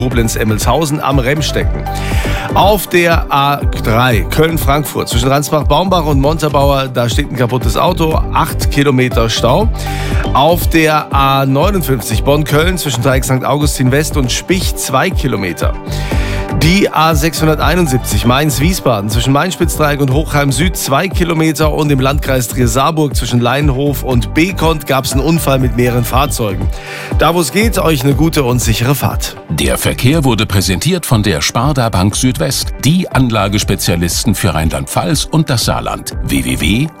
Koblenz-Emmelshausen am Remstecken. Auf der A3 Köln-Frankfurt zwischen Ransbach-Baumbach und Montabaur, da steht ein kaputtes Auto, 8 Kilometer Stau. Auf der A59 Bonn-Köln zwischen Dreieck St. Augustin West und Spich 2 Kilometer. Die A671 Mainz-Wiesbaden zwischen Main-Spitzdreieck und Hochheim Süd 2 Kilometer und im Landkreis Trier-Saarburg zwischen Leinhof und Bekont gab es einen Unfall mit mehreren Fahrzeugen. Da wo es geht, euch eine gute und sichere Fahrt. Der Verkehr wurde präsentiert von der Sparda Bank Südwest, die Anlagespezialisten für Rheinland-Pfalz und das Saarland. www.sparda-bank.de